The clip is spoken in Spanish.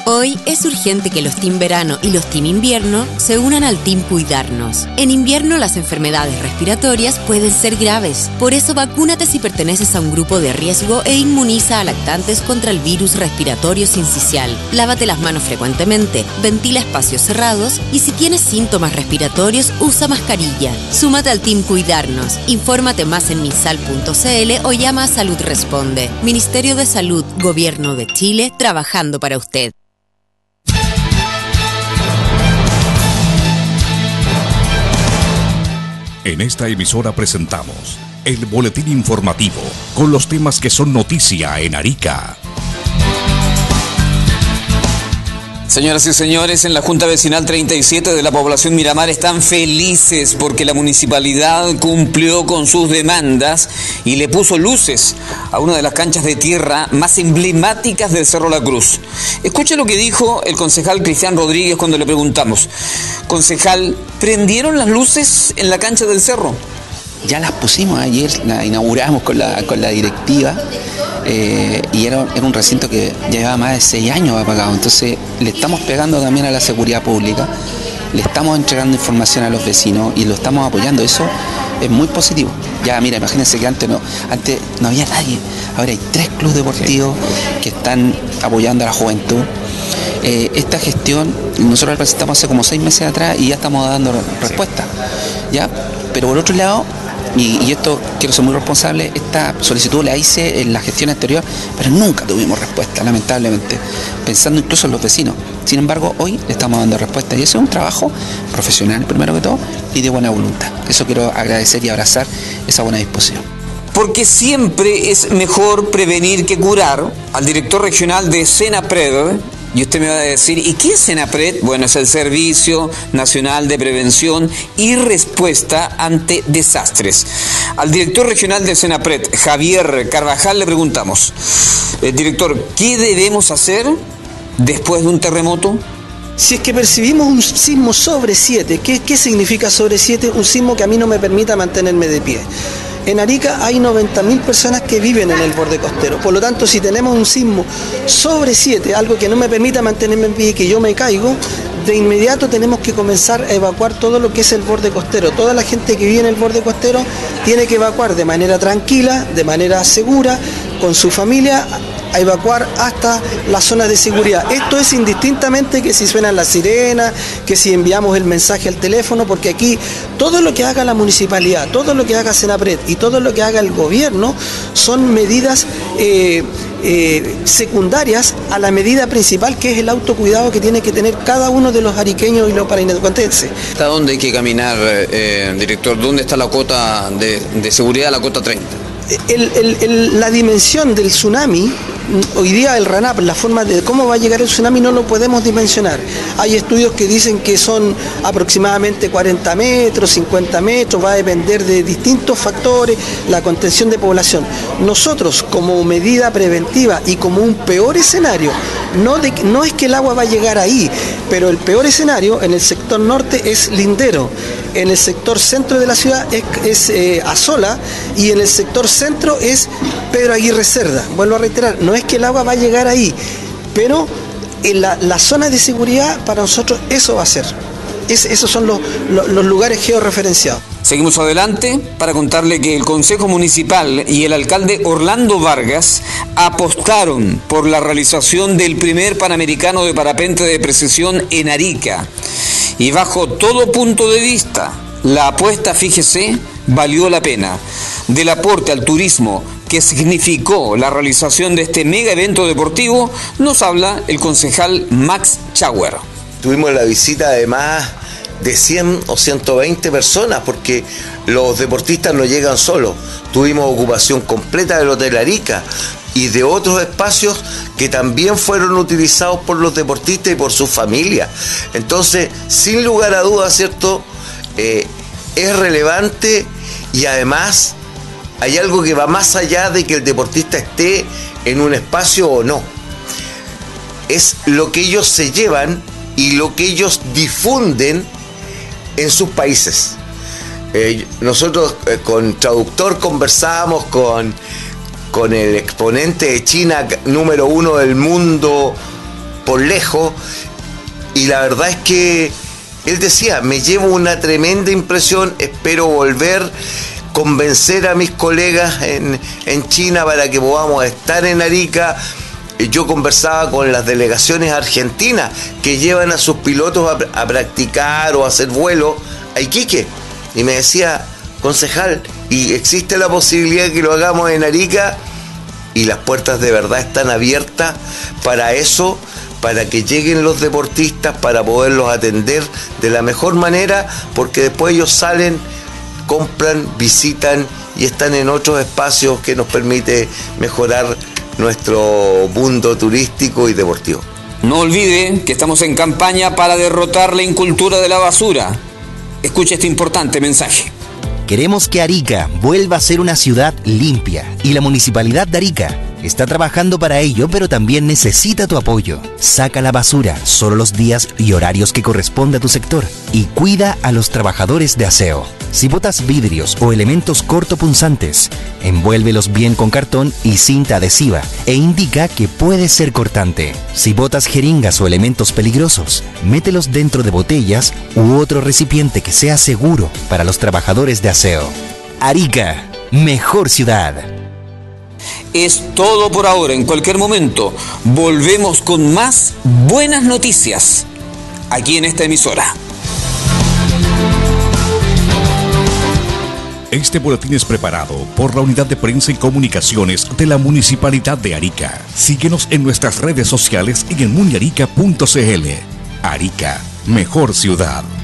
Hoy es urgente que los Team Verano y los Team Invierno se unan al Team Cuidarnos. En invierno las enfermedades respiratorias pueden ser graves. Por eso vacúnate si perteneces a un grupo de riesgo e inmuniza a lactantes contra el virus respiratorio sincicial. Lávate las manos frecuentemente, ventila espacios cerrados y si tienes síntomas respiratorios usa mascarilla. Súmate al Team Cuidarnos. Infórmate más en minsal.cl o llama a Salud Responde. Ministerio de Salud, Gobierno de Chile, trabajando para usted. En esta emisora presentamos el boletín informativo con los temas que son noticia en Arica. Señoras y señores, en la Junta Vecinal 37 de la población Miramar están felices porque la municipalidad cumplió con sus demandas y le puso luces a una de las canchas de tierra más emblemáticas del Cerro La Cruz. Escuche lo que dijo el concejal Cristian Rodríguez cuando le preguntamos: concejal, ¿prendieron las luces en la cancha del cerro? Ya las pusimos ayer, la inauguramos con la directiva y era un recinto que ya llevaba más de 6 años apagado. Entonces le estamos pegando también a la seguridad pública, le estamos entregando información a los vecinos y lo estamos apoyando. Eso es muy positivo. Ya mira, imagínense que antes no había nadie, ahora hay 3 clubes deportivos que están apoyando a la juventud. Esta gestión nosotros la presentamos hace como 6 meses atrás y ya estamos dando respuesta, ¿ya? Pero por otro lado, y esto quiero ser muy responsable, esta solicitud la hice en la gestión anterior, pero nunca tuvimos respuesta, lamentablemente, pensando incluso en los vecinos. Sin embargo, hoy le estamos dando respuesta y eso es un trabajo profesional, primero que todo, y de buena voluntad. Eso quiero agradecer y abrazar esa buena disposición. Porque siempre es mejor prevenir que curar. Al director regional de Senapred, y usted me va a decir, ¿y qué es Senapred? Bueno, es el Servicio Nacional de Prevención y Respuesta ante Desastres. Al director regional de Senapred, Javier Carvajal, le preguntamos, director, ¿qué debemos hacer después de un terremoto? Si es que percibimos un sismo sobre 7, ¿qué significa sobre 7? Un sismo que a mí no me permita mantenerme de pie. En Arica hay 90.000 personas que viven en el borde costero, por lo tanto si tenemos un sismo sobre 7, algo que no me permita mantenerme en pie y que yo me caigo, de inmediato tenemos que comenzar a evacuar todo lo que es el borde costero. Toda la gente que vive en el borde costero tiene que evacuar de manera tranquila, de manera segura, con su familia, a evacuar hasta la zona de seguridad. Esto es indistintamente que si suenan las sirenas, que si enviamos el mensaje al teléfono, porque aquí todo lo que haga la municipalidad, todo lo que haga Senapred y todo lo que haga el gobierno son medidas secundarias a la medida principal, que es el autocuidado que tiene que tener cada uno de los ariqueños y los parinacuantenses. ¿Hasta dónde hay que caminar, director? ¿Dónde está la cota de seguridad, la cota 30? La dimensión del tsunami, hoy día el RANAP, la forma de cómo va a llegar el tsunami no lo podemos dimensionar. Hay estudios que dicen que son aproximadamente 40 metros, 50 metros, va a depender de distintos factores, la contención de población. Nosotros, como medida preventiva y como un peor escenario, no es que el agua va a llegar ahí, pero el peor escenario en el sector norte es Lindero, en el sector centro de la ciudad es Azola y en el sector centro es Pedro Aguirre Cerda. Vuelvo a reiterar, no es que el agua va a llegar ahí, pero en la zona de seguridad para nosotros eso va a ser. Esos son los lugares georreferenciados. Seguimos adelante para contarle que el Consejo Municipal y el alcalde Orlando Vargas apostaron por la realización del primer Panamericano de Parapente de Precisión en Arica. Y bajo todo punto de vista, la apuesta, fíjese, valió la pena. Del aporte al turismo que significó la realización de este mega evento deportivo, nos habla el concejal Max Chauer. Tuvimos la visita de más de 100 o 120 personas, porque los deportistas no llegan solos. Tuvimos ocupación completa del Hotel Arica y de otros espacios que también fueron utilizados por los deportistas y por sus familias. Entonces, sin lugar a dudas, ¿cierto? Es relevante y además hay algo que va más allá de que el deportista esté en un espacio o no. Es lo que ellos se llevan y lo que ellos difunden en sus países. Nosotros con Traductor conversábamos con el exponente de China número 1 del mundo por lejos, y la verdad es que él decía, me llevo una tremenda impresión, espero volver, convencer a mis colegas en China para que podamos estar en Arica. Yo conversaba con las delegaciones argentinas que llevan a sus pilotos a practicar o a hacer vuelo a Iquique, y me decía, concejal, y existe la posibilidad de que lo hagamos en Arica, y las puertas de verdad están abiertas para eso, para que lleguen los deportistas, para poderlos atender de la mejor manera, porque después ellos salen, compran, visitan y están en otros espacios que nos permite mejorar nuestro mundo turístico y deportivo. No olvide que estamos en campaña para derrotar la incultura de la basura. Escuche este importante mensaje. Queremos que Arica vuelva a ser una ciudad limpia y la Municipalidad de Arica está trabajando para ello, pero también necesita tu apoyo. Saca la basura solo los días y horarios que corresponde a tu sector y cuida a los trabajadores de aseo. Si botas vidrios o elementos cortopunzantes, envuélvelos bien con cartón y cinta adhesiva e indica que puede ser cortante. Si botas jeringas o elementos peligrosos, mételos dentro de botellas u otro recipiente que sea seguro para los trabajadores de aseo. Arica, mejor ciudad. Es todo por ahora. En cualquier momento volvemos con más buenas noticias aquí en esta emisora. Este boletín es preparado por la Unidad de Prensa y Comunicaciones de la Municipalidad de Arica. Síguenos en nuestras redes sociales y en muniarica.cl. Arica, mejor ciudad.